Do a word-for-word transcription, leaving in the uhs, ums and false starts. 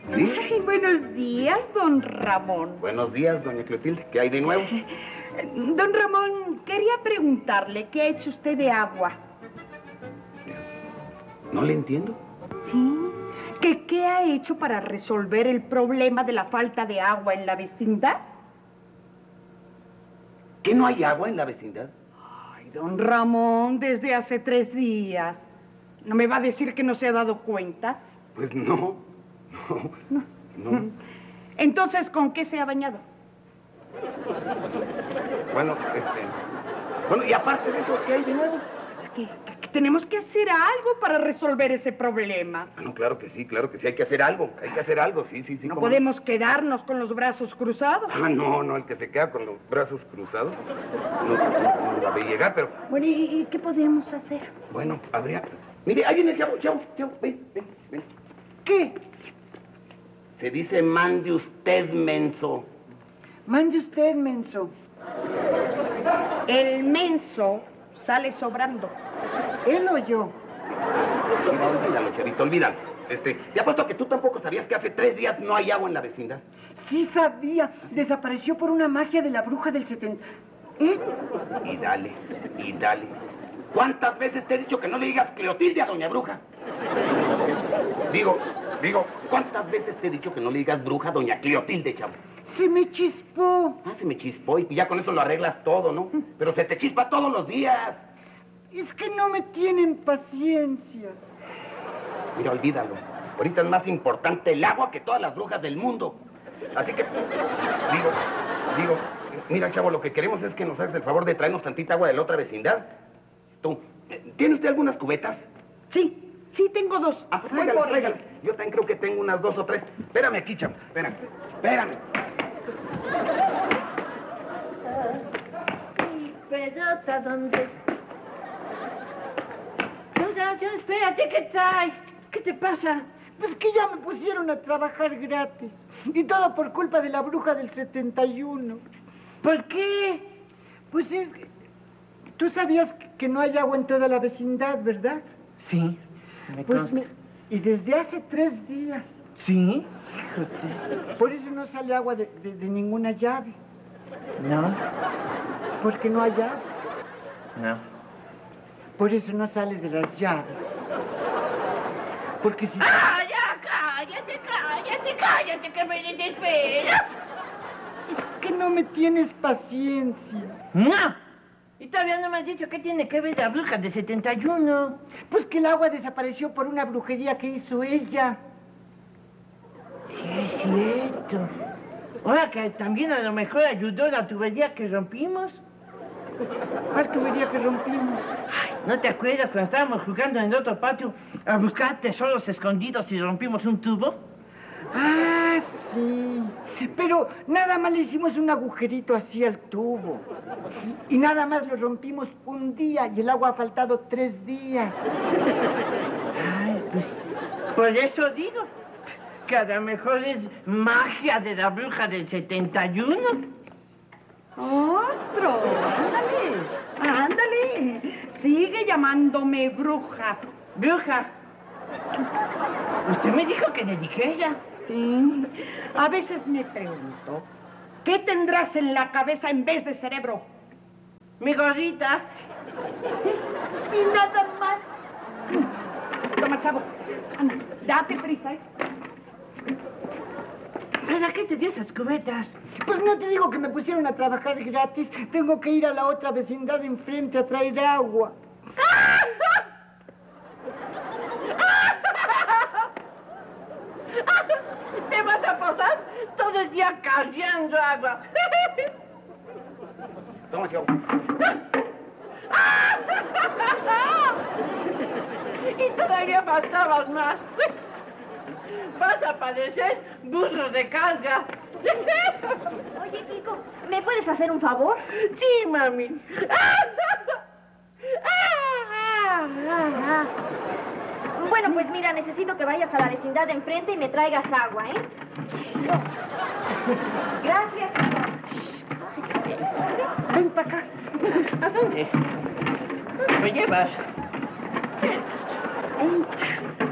¿Sí? Ay, buenos días, don Ramón. Buenos días, doña Clotilde. ¿Qué hay de nuevo? Don Ramón, quería preguntarle qué ha hecho usted de agua. No le entiendo. ¿Sí? ¿Que qué ha hecho para resolver el problema de la falta de agua en la vecindad? ¿Que no hay agua en la vecindad? Ay, don Ramón, desde hace tres días. ¿No me va a decir que no se ha dado cuenta? Pues no. No. No. no. Entonces, ¿con qué se ha bañado? Bueno, este... Bueno, y aparte de eso, ¿qué hay de nuevo? Que, que tenemos que hacer algo para resolver ese problema. Ah, no, claro que sí, claro que sí. Hay que hacer algo. Hay que hacer algo, sí, sí, sí. No podemos no? quedarnos con los brazos cruzados. Ah, no, no. El que se queda con los brazos cruzados no, no, no va a llegar, pero... Bueno, ¿y, ¿y qué podemos hacer? Bueno, habría... Mire, ahí viene el chavo, chavo, chavo. Ven, ven, ven. ¿Qué? Se dice mande usted, menso. Mande usted, menso. El menso sale sobrando. ¿Él o yo? Mira, olvídalo, chavito, olvídalo. Este, te apuesto que tú tampoco sabías que hace tres días no hay agua en la vecindad. Sí sabía. Desapareció por una magia de la bruja del setenta. ¿Eh? Y dale, y dale. ¿Cuántas veces te he dicho que no le digas Clotilde a doña Bruja? Digo, digo, ¿cuántas veces te he dicho que no le digas bruja a doña Clotilde, chavo? Se me chispó. Ah, se me chispó y ya con eso lo arreglas todo, ¿no? Pero se te chispa todos los días. Es que no me tienen paciencia. Mira, olvídalo. Ahorita es más importante el agua que todas las brujas del mundo. Así que, digo, digo, mira, chavo, lo que queremos es que nos hagas el favor de traernos tantita agua de la otra vecindad. Tú, ¿tiene usted algunas cubetas? Sí, sí, tengo dos. Ah, pues tráigalas, tráigalas. Yo también creo que tengo unas dos o tres. Espérame aquí, chavo, espérame, espérame. Mi pelota, ¿dónde? No, no, no, espérate, ¿qué traes? ¿Qué te pasa? Pues que ya me pusieron a trabajar gratis. Y todo por culpa de la bruja del setenta y uno. ¿Por qué? Pues es... Tú sabías que no hay agua en toda la vecindad, ¿verdad? Sí, me Pues consta. me... Y desde hace tres días. ¿Sí? Híjate. Por eso no sale agua de, de, de ninguna llave. No. Porque no hay agua. No. Por eso no sale de las llaves. Porque si... ¡Ah, ya! ¡Cállate, cállate, cállate, que me desespera! Es que no me tienes paciencia. ¡No! Y todavía no me has dicho qué tiene que ver la bruja de setenta y uno. Pues que el agua desapareció por una brujería que hizo ella. Sí, es cierto. Ahora que también a lo mejor ayudó la tubería que rompimos. ¿Cuál tubería que rompimos? Ay, ¿no te acuerdas cuando estábamos jugando en el otro patio a buscar tesoros escondidos y rompimos un tubo? Ah, sí. Pero nada más le hicimos un agujerito así al tubo. Y nada más lo rompimos un día y el agua ha faltado tres días. Ay, pues, por eso digo que a lo mejor es magia de la bruja del setenta y uno. Otro, ándale, ándale. Sigue llamándome bruja. Bruja. Usted me dijo que le dije ella. Sí. A veces me pregunto, ¿qué tendrás en la cabeza en vez de cerebro? Mi gorrita. Y nada más. Toma, chavo. Anda, date prisa, ¿eh? ¿Para qué te dio esas cubetas? Pues no te digo que me pusieron a trabajar gratis. Tengo que ir a la otra vecindad de enfrente a traer agua. Te vas a pasar todo el día cargando agua. Toma, chavo. Y todavía faltabas más. Vas a parecer burro de carga. Oye, Kiko, ¿me puedes hacer un favor? Sí, mami. Bueno, pues mira, necesito que vayas a la vecindad de enfrente y me traigas agua, ¿eh? Gracias. Ven para acá. ¿A dónde? ¿Dónde me llevas?